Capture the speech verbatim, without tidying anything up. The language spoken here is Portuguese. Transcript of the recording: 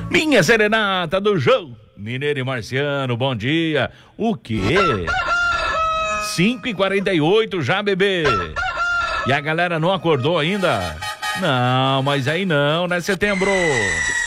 Minha serenata do João Mineiro e Marciano, bom dia. O quê? cinco e quarenta e oito já, bebê. E a galera não acordou ainda? Não, mas aí não, né, Setembro?